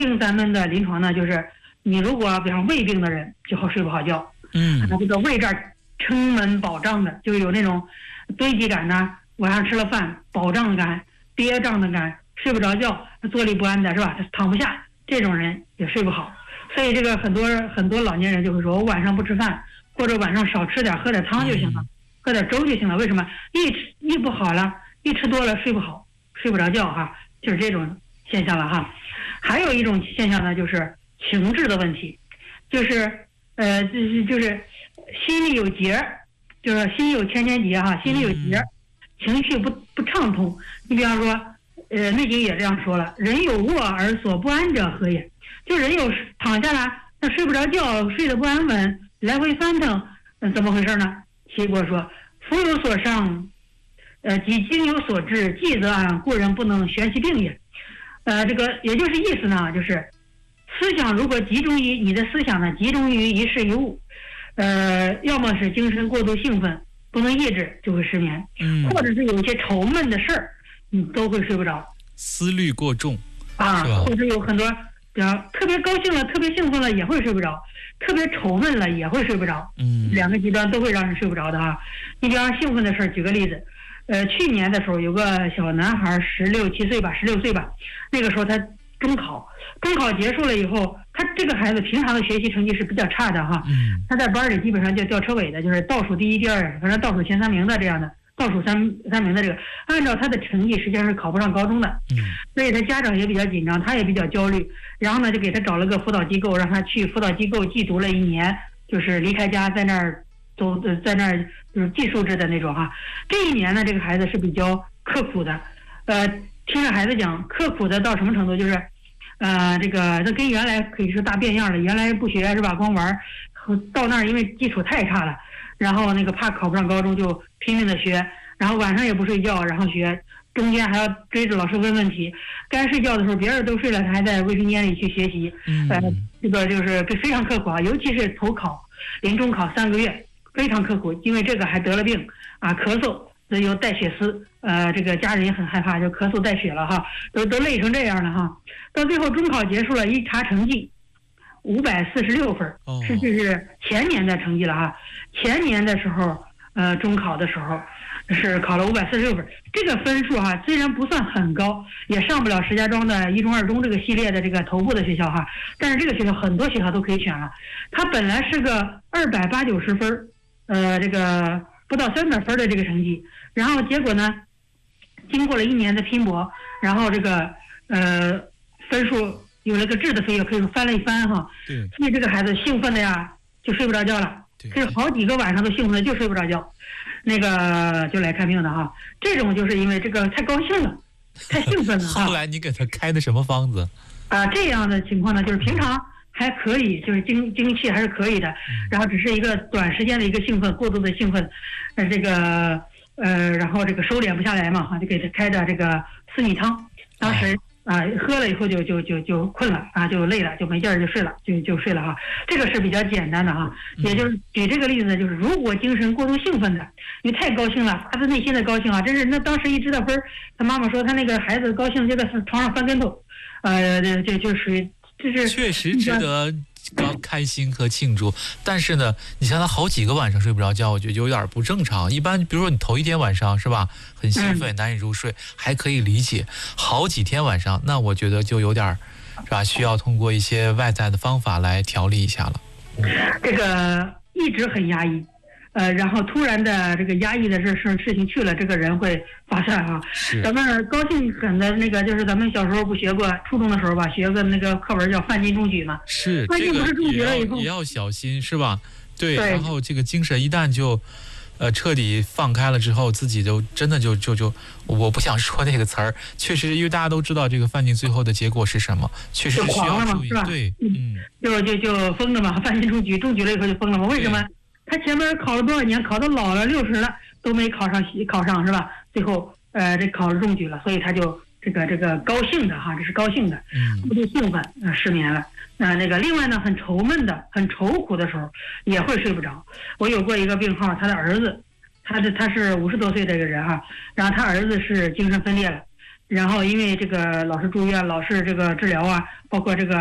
病咱们的临床呢，就是你如果比方胃病的人就好睡不好觉，这个胃这儿撑闷饱胀的，就有那种堆积感呢，晚上吃了饭饱胀感、憋胀的感，睡不着觉，坐立不安的是吧？躺不下，这种人也睡不好。所以这个很多老年人就会说，我晚上不吃饭，或者晚上少吃点，喝点汤就行了，喝点粥就行了。为什么？一不好了，一吃多了睡不好，睡不着觉哈，就是这种现象了哈。还有一种现象呢，就是情志的问题，就是心里有结，就是心有千千结哈，心里有结，情绪不畅通。你比方说，《内经》也这样说了，人有卧而所不安者何也？就人有躺下来，那睡不着觉，睡得不安稳，来回翻腾，怎么回事呢？齐国说：“夫有所伤，即经有所至，既则安，故人不能玄其病也。”这个也就是意思呢，就是思想如果集中于你的思想呢，集中于一事一物，要么是精神过度兴奋，不能抑制，就会失眠，或者是有一些愁闷的事儿，你都会睡不着， 思虑过重啊，或者有很多。比方特别高兴了，特别兴奋了也会睡不着，特别愁闷了也会睡不着，两个极端都会让人睡不着的啊。你比方兴奋的事儿，举个例子，去年的时候有个小男孩16岁吧，那个时候他中考结束了以后，他这个孩子平常的学习成绩是比较差的哈，他在班里基本上就吊车尾的，就是倒数第一、第二，反正倒数前3名的这样的。倒数三名的这个，按照他的成绩实际上是考不上高中的，所以他家长也比较紧张，他也比较焦虑，然后呢就给他找了个辅导机构，让他去辅导机构寄读了1年，就是离开家在那儿就是寄宿制的那种哈。这1年呢，这个孩子是比较刻苦的，听着孩子讲，刻苦的到什么程度，就是这个跟原来可以说大变样了，原来不学是吧，光玩，到那儿因为基础太差了。然后那个怕考不上高中就拼命的学，然后晚上也不睡觉，然后学，中间还要追着老师问问题。该睡觉的时候别人都睡了，他还在卫生间里去学习。这个就是非常刻苦啊，尤其是投考、临中考3个月，非常刻苦，因为这个还得了病啊，咳嗽，有带血丝，这个家人也很害怕，就咳嗽带血了哈，都累成这样了哈。到最后中考结束了，一查成绩。546分，这是前年的成绩了哈。前年的时候，中考的时候是考了546分，这个分数哈虽然不算很高，也上不了石家庄的1中2中这个系列的这个头部的学校哈，但是这个学校很多学校都可以选了。他本来是个280-90分，这个不到300分的这个成绩，然后结果呢，经过了1年的拼搏，然后这个分数。有了个质的飞跃，可以翻了一番哈。所以这个孩子兴奋的呀，就睡不着觉了。这是好几个晚上都兴奋的，就睡不着觉，那个就来看病的哈。这种就是因为这个太高兴了，太兴奋了哈。 后来你给他开的什么方子？ 这样的情况呢，就是平常还可以，就是精气还是可以的，然后只是一个短时间的一个兴奋，过度的兴奋，这个然后这个收敛不下来嘛哈，就给他开的这个四逆汤，当时。喝了以后就困了啊，就累了，就没劲儿，就睡了，就睡了哈。这个是比较简单的哈，也就是举这个例子，就是如果精神过度兴奋的，你太高兴了，发自内心的高兴啊，真是那当时一知道分，他妈妈说他那个孩子高兴就在床上翻跟头，就属于就是确实值得开心和庆祝，但是呢，你像他好几个晚上睡不着觉，我觉得有点不正常。一般比如说你头1天晚上是吧，很兴奋难以入睡，还可以理解。好几天晚上，那我觉得就有点是吧，需要通过一些外在的方法来调理一下了。 这个一直很压抑。然后突然的这个压抑的事情去了，这个人会发散啊。咱们高兴很的那个，就是咱们小时候不学过，初中的时候吧，学个那个课文叫范进中举嘛。 是， 范进不是中举了以后也要小心，是吧？对。然后这个精神一旦就彻底放开了之后，自己就真的就我不想说那个词儿，确实，因为大家都知道这个范进最后的结果是什么，确实需要注意。对， 就疯了嘛，范进中举了以后就疯了嘛，为什么？他前面考了多少年，考到老了60了都没考上是吧？最后这考了中举了，所以他就这个高兴的哈，这是高兴的，过度兴奋失眠了。那个另外呢，很愁闷的、很愁苦的时候也会睡不着。我有过一个病号，他的儿子，他是50多岁这个人哈，然后他儿子是精神分裂了， 然后因为这个老是住院，老是这个治疗啊，包括这个